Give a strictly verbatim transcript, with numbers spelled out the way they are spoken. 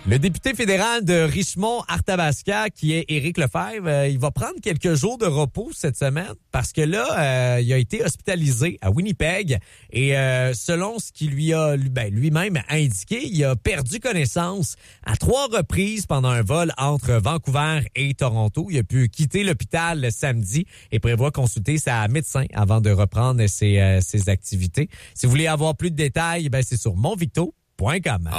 Le député fédéral de Richmond-Arthabasca, qui est Éric Lefebvre, euh, il va prendre quelques jours de repos cette semaine parce que là, euh, il a été hospitalisé à Winnipeg et euh, selon ce qu'il lui a ben, lui-même indiqué, il a perdu connaissance à trois reprises pendant un vol entre Vancouver et Toronto. Il a pu quitter l'hôpital le samedi et prévoit consulter sa médecin avant de reprendre ses, euh, ses activités. Si vous voulez avoir plus de détails, ben, c'est sur monvicto point com.